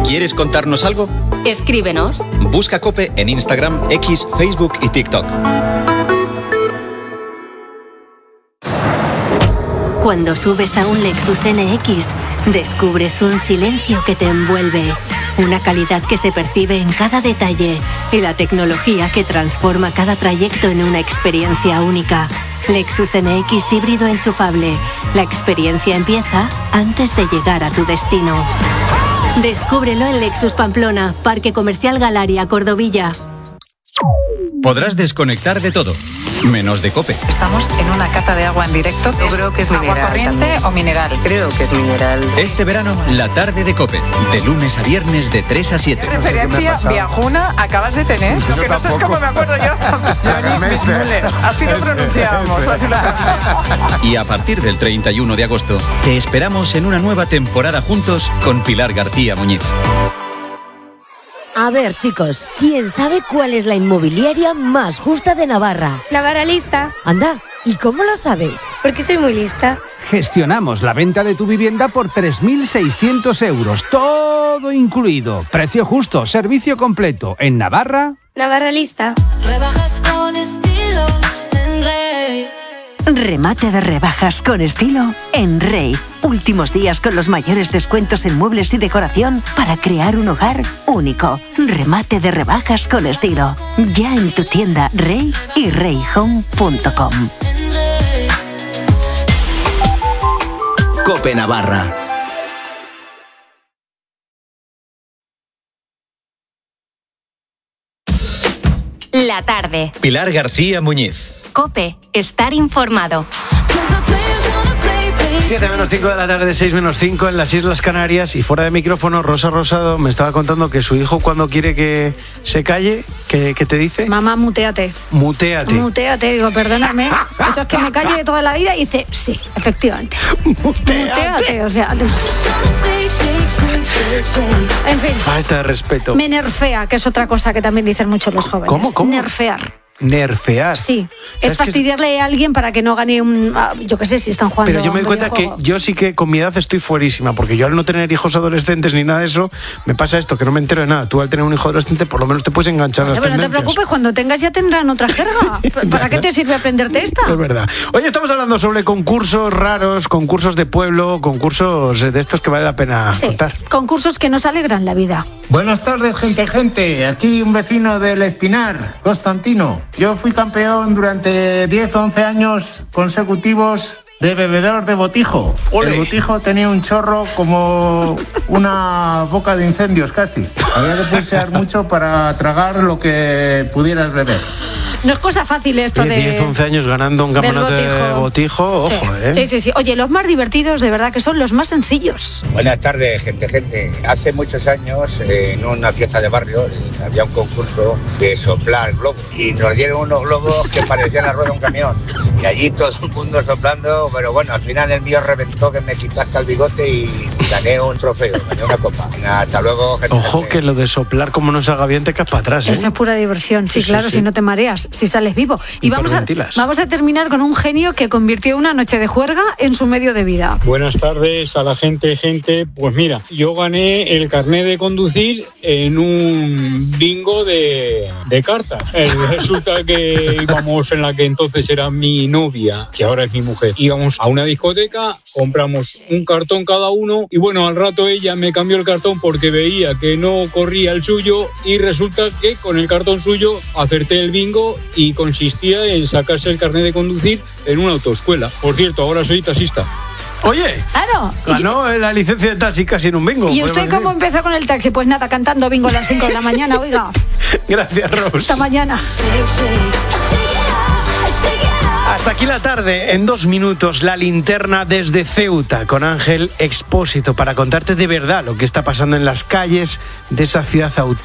¿Quieres contarnos algo? Escríbenos. Busca COPE en Instagram, X, Facebook y TikTok. Cuando subes a un Lexus NX, descubres un silencio que te envuelve, una calidad que se percibe en cada detalle y la tecnología que transforma cada trayecto en una experiencia única. Lexus NX híbrido enchufable. La experiencia empieza antes de llegar a tu destino. Descúbrelo en Lexus Pamplona, Parque Comercial Galaria, Cordovilla. Podrás desconectar de todo, menos de COPE. Estamos en una cata de agua en directo. Yo creo que es agua mineral corriente también. o mineral. Creo que es mineral. Este verano, la tarde de COPE, de lunes a viernes de 3 a 7. ¿Qué referencia viajuna acabas de tener? Lo que no sé es cómo me acuerdo yo. Johnny Müller. Así lo pronunciamos. Así lo... Y a partir del 31 de agosto, te esperamos en una nueva temporada juntos con Pilar García Muñiz. A ver, chicos, ¿quién sabe cuál es la inmobiliaria más justa de Navarra? Navarra Lista. Anda, ¿y cómo lo sabes? Porque soy muy lista. Gestionamos la venta de tu vivienda por 3.600 euros, todo incluido. Precio justo, servicio completo. En Navarra... Navarra Lista. Rebajas con estilo en Rey. Remate de rebajas con estilo en Rey. Últimos días con los mayores descuentos en muebles y decoración para crear un hogar único. Remate de rebajas con estilo. Ya en tu tienda Rey y reyhome.com. COPE Navarra. La tarde. Pilar García Muñiz. COPE. Estar informado. 7 menos 5 de la tarde, 6 menos 5 en las Islas Canarias. Y fuera de micrófono, Rosa Rosado me estaba contando que su hijo, cuando quiere que se calle, ¿qué te dice? Mamá, muteate. Muteate. Digo, perdóname. Eso es que me calle de toda la vida. Y dice, sí, efectivamente. Muteate, o sea. En fin. Falta de respeto. Me nerfea, que es otra cosa que también dicen muchos los jóvenes. ¿Cómo? Nerfear. Sí, es fastidiarle a alguien para que no gane yo qué sé, si están jugando. Pero yo me doy cuenta que yo sí que con mi edad estoy fuerísima, porque yo al no tener hijos adolescentes ni nada de eso, me pasa esto, que no me entero de nada. Tú al tener un hijo adolescente por lo menos te puedes enganchar a las tendencias. Pero no te preocupes, cuando tengas ya tendrán otra jerga. ¿Para qué te sirve aprenderte esta? Es verdad. Hoy estamos hablando sobre concursos raros, concursos de pueblo, concursos de estos que vale la pena contar. Concursos que nos alegran la vida. Buenas tardes, gente. Aquí un vecino del Espinar, Constantino. Yo fui campeón durante 10 o 11 años consecutivos de bebedor de botijo. ¡Ole! El botijo tenía un chorro como una boca de incendios casi. Había que pulsear mucho para tragar lo que pudieras beber. No es cosa fácil esto de 10, 11 años ganando un campeonato de botijo, ojo, Sí. Oye, los más divertidos de verdad que son los más sencillos. Buenas tardes, gente. Hace muchos años, en una fiesta de barrio, había un concurso de soplar globos. Y nos dieron unos globos que parecían la rueda de un camión. Y allí todo el mundo soplando, pero bueno, al final el mío reventó, que me quitó hasta el bigote y gané un trofeo, gané una copa. Hasta luego, gente. Ojo, que lo de soplar como no salga bien te caes para atrás, Eso es pura diversión, sí, claro, si no te mareas, si sales vivo. Y vamos a terminar con un genio que convirtió una noche de juerga en su medio de vida. Buenas tardes a la gente. Pues mira, yo gané el carnet de conducir en un bingo de cartas. Resulta que íbamos en la que entonces era mi novia, que ahora es mi mujer. Íbamos a una discoteca, compramos un cartón cada uno y bueno, al rato ella me cambió el cartón porque veía que no corría el suyo y resulta que con el cartón suyo acerté el bingo y consistía en sacarse el carnet de conducir en una autoescuela. Por cierto, ahora soy taxista. Oye, claro, ganó la licencia de taxi casi en un bingo. ¿Y usted cómo empezó con el taxi? Pues nada, cantando bingo a las 5 de la mañana, oiga. Gracias, Ros. Hasta mañana. Hasta aquí la tarde. En 2 minutos, la linterna desde Ceuta con Ángel Expósito para contarte de verdad lo que está pasando en las calles de esa ciudad autónoma.